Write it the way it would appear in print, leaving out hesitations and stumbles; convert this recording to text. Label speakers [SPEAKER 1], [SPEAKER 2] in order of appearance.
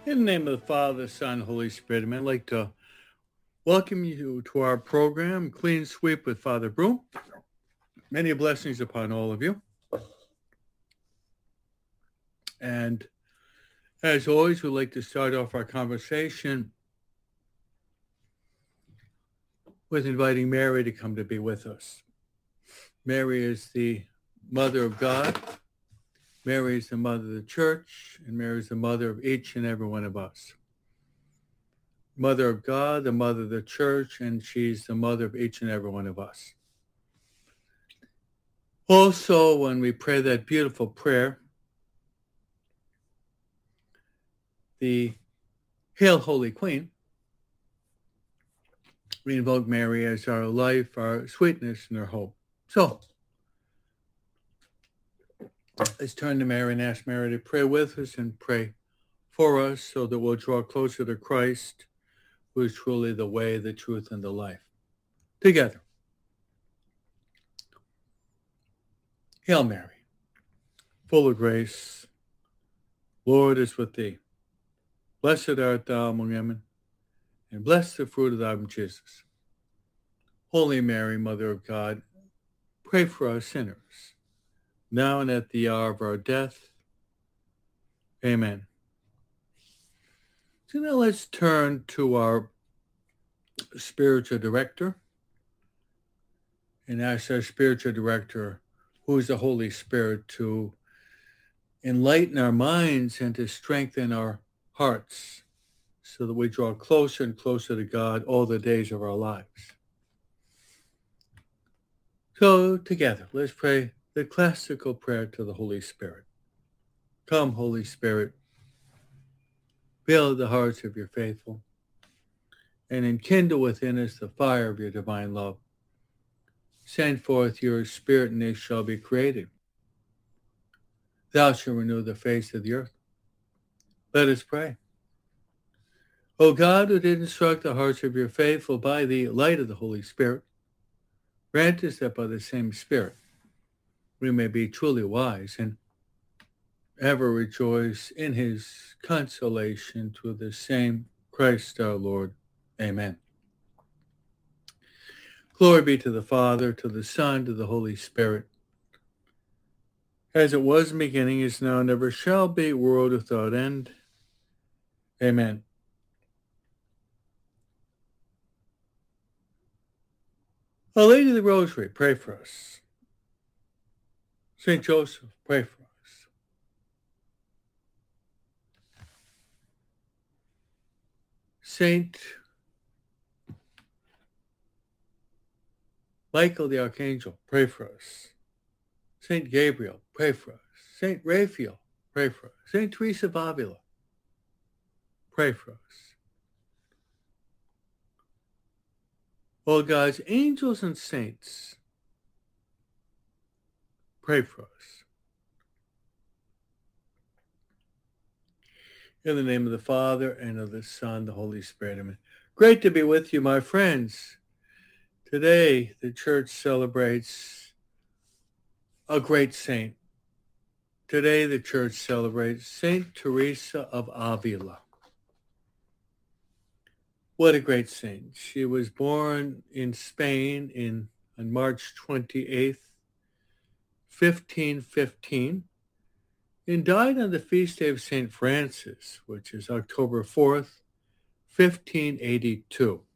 [SPEAKER 1] In the name of the Father, Son, Holy Spirit, I'd like to welcome you to our program, Clean Sweep with Father Broom. Many blessings upon all of you. And as always, we'd like to start off our conversation with inviting Mary to come to be with us. Mary is the Mother of God. Mary is the Mother of the Church, and Mary is the Mother of each and every one of us. Mother of God, the Mother of the Church, and she's the Mother of each and every one of us. Also, when we pray that beautiful prayer, the Hail, Holy Queen, we invoke Mary as our life, our sweetness, and our hope. So, let's turn to Mary and ask Mary to pray with us and pray for us so that we'll draw closer to Christ, who is truly the way, the truth, and the life. Together. Hail Mary, full of grace, Lord is with thee. Blessed art thou among women, and blessed the fruit of thy womb, Jesus. Holy Mary, Mother of God, pray for us sinners, now and at the hour of our death. Amen. So now let's turn to our spiritual director and ask our spiritual director, who is the Holy Spirit, to enlighten our minds and to strengthen our hearts so that we draw closer and closer to God all the days of our lives. So together, let's pray the classical prayer to the Holy Spirit. Come, Holy Spirit, fill the hearts of your faithful, and enkindle within us the fire of your divine love. Send forth your Spirit, and they shall be created. Thou shalt renew the face of the earth. Let us pray. O God, who did instruct the hearts of your faithful by the light of the Holy Spirit, grant us that by the same Spirit we may be truly wise and ever rejoice in his consolation through the same Christ our Lord. Amen. Glory be to the Father, to the Son, to the Holy Spirit, as it was in the beginning, is now, and ever shall be, world without end. Amen. Our Lady of the Rosary, pray for us. Saint Joseph, pray for us. Saint Michael the Archangel, pray for us. Saint Gabriel, pray for us. Saint Raphael, pray for us. Saint Teresa of Avila, pray for us. All God's angels and saints, pray for us. In the name of the Father, and of the Son, the Holy Spirit. Amen. Great to be with you, my friends. Today, the Church celebrates a great saint. Today, the Church celebrates Saint Teresa of Avila. What a great saint. She was born in Spain on March 28th, 1515, and died on the feast day of St. Francis, which is October 4th, 1582.